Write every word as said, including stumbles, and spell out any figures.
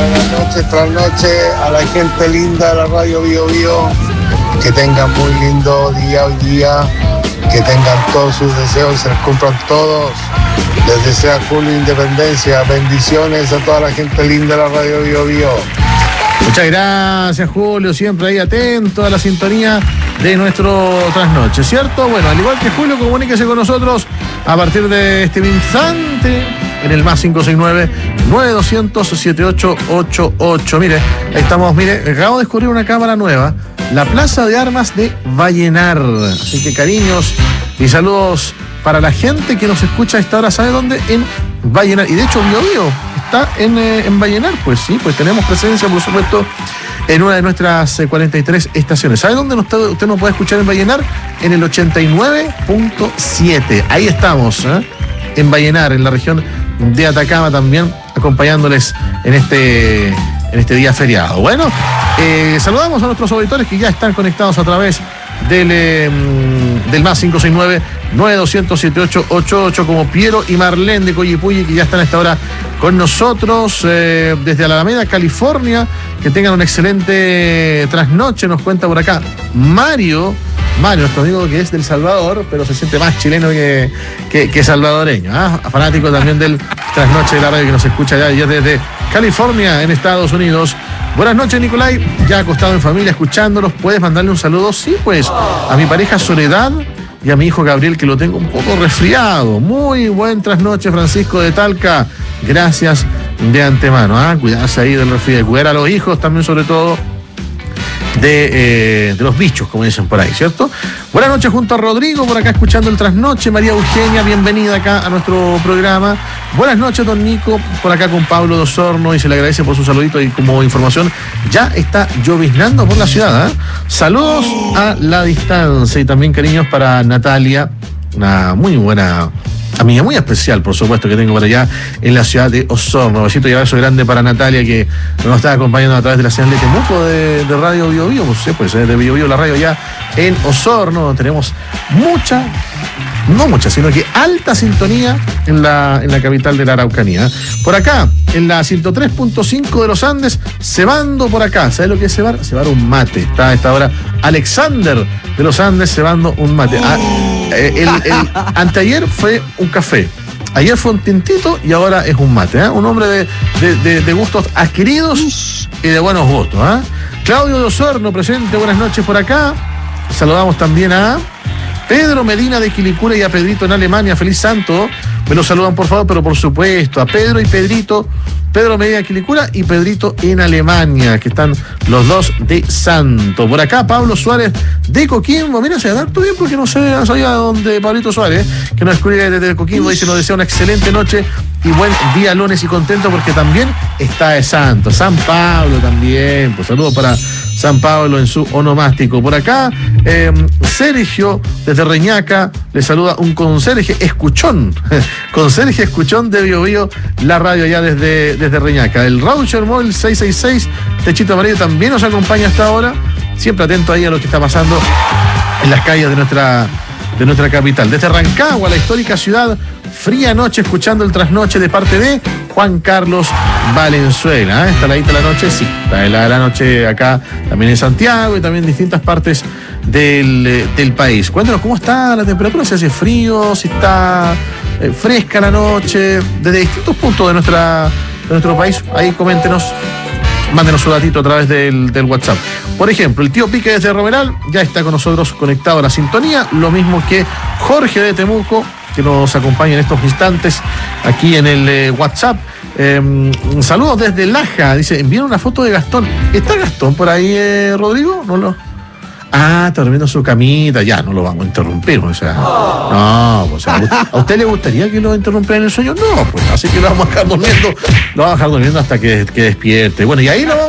buenas noches, tras noche a la gente linda de la radio Bio Bio. Que tengan muy lindo día hoy día, que tengan todos sus deseos, se les cumplan todos. Les desea Julio Independencia. Bendiciones a toda la gente linda de la radio Bio Bio. Muchas gracias, Julio, siempre ahí atento a la sintonía de nuestro trasnoche, ¿cierto? Bueno, al igual que Julio, comuníquese con nosotros a partir de este instante en el más cinco seis nueve, nueve dos cero cero, siete ocho ocho ocho. Mire, ahí estamos, mire, acabo de descubrir una cámara nueva, la Plaza de Armas de Vallenar. Así que cariños y saludos para la gente que nos escucha a esta hora, ¿sabe dónde? En Vallenar. Y de hecho, Bio Bio está en, eh, en Vallenar, pues sí, pues tenemos presencia, por supuesto, en una de nuestras eh, cuarenta y tres estaciones. ¿Sabe dónde usted, usted nos puede escuchar en Vallenar? En el ochenta y nueve punto siete. Ahí estamos, ¿eh? En Vallenar, en la región de Atacama también, acompañándoles en este, en este día feriado. Bueno, eh, saludamos a nuestros auditores que ya están conectados a través del, eh, del más cinco seis nueve, nueve dos cero cero, siete ocho ocho ocho, como Piero y Marlene de Coyipulli, que ya están a esta hora con nosotros eh, desde la Alameda, California. Que tengan un excelente trasnoche, nos cuenta por acá Mario. Mario, nuestro amigo que es del Salvador, pero se siente más chileno que, que, que salvadoreño, ¿ah? Fanático también del trasnoche de la radio, que nos escucha ya, ya desde California, en Estados Unidos. Buenas noches, Nicolai, ya acostado en familia escuchándolos. ¿Puedes mandarle un saludo? Sí, pues, a mi pareja Soledad y a mi hijo Gabriel, que lo tengo un poco resfriado. Muy buen trasnoche, Francisco de Talca. Gracias de antemano, ¿ah? Cuidarse ahí del resfriado, cuidar a los hijos también, sobre todo De, eh, de los bichos, como dicen por ahí, ¿cierto? Buenas noches junto a Rodrigo, por acá escuchando el trasnoche. María Eugenia, bienvenida acá a nuestro programa. Buenas noches, don Nico, por acá con Pablo de Osorno, y se le agradece por su saludito. Y como información, ya está lloviznando por la ciudad, ¿eh? Saludos a la distancia, y también cariños para Natalia, una muy buena amiga, muy especial, por supuesto, que tengo por allá en la ciudad de Osorno. Besito y abrazo grande para Natalia, que nos está acompañando a través de la señal de Temuco de, de Radio Bio Bio, pues, sí, pues de Bio Bio, la radio ya en Osorno. Tenemos mucha, no mucha, sino que alta sintonía en la, en la capital de la Araucanía. Por acá, en la ciento tres punto cinco de los Andes, cebando por acá. ¿Sabes lo que es cebar? Cebar un mate. Está a esta hora Alexander de los Andes cebando un mate. Ah, el, el, el, anteayer fue un café, ayer fue un tintito y ahora es un mate, ¿eh? Un hombre de, de, de, de gustos adquiridos y de buenos gustos, ¿eh? Claudio de Osorno presente, buenas noches por acá. Saludamos también a Pedro Medina de Quilicura y a Pedrito en Alemania. Feliz santo. Me lo saludan, por favor, pero por supuesto a Pedro y Pedrito. Pedro Medina de Quilicura y Pedrito en Alemania, que están los dos de santo. Por acá, Pablo Suárez de Coquimbo. Mira, se da todo bien porque no sé, no sabía dónde Pablito Suárez, que nos escribe desde Coquimbo, dice: nos desea una excelente noche y buen día lunes, y contento porque también está de santo. San Pablo también. Pues saludos para San Pablo en su onomástico. Por acá, eh, Sergio desde Reñaca le saluda un conserje escuchón, conserje escuchón de Bio Bio, la radio allá desde, desde Reñaca. El Raúcher Móvil seis seis seis, Techito Amarillo, también nos acompaña hasta ahora, siempre atento ahí a lo que está pasando en las calles de nuestra, de nuestra capital. Desde Rancagua, la histórica ciudad, fría noche, escuchando el trasnoche de parte de Juan Carlos Valenzuela. ¿eh? Está heladita la noche, sí, está helada la noche acá también en Santiago y también en distintas partes del, del país. Cuéntanos cómo está la temperatura, si hace frío, si está eh, fresca la noche, desde distintos puntos de, nuestra, de nuestro país. Ahí coméntenos, mándenos su datito a través del, del WhatsApp. Por ejemplo, el tío Pique desde Romeral ya está con nosotros conectado a la sintonía, lo mismo que Jorge de Temuco, que nos acompaña en estos instantes aquí en el eh, WhatsApp. Eh, saludos desde Laja, dice, envían una foto de Gastón. ¿Está Gastón por ahí, eh, Rodrigo? No lo... Ah, está durmiendo su camita, ya, no lo vamos a interrumpir, o sea, no, pues, ¿a usted le gustaría que lo interrumpiera en el sueño? No, pues, así que lo vamos a dejar durmiendo, lo vamos a dejar durmiendo hasta que, que despierte. Bueno, y ahí lo vamos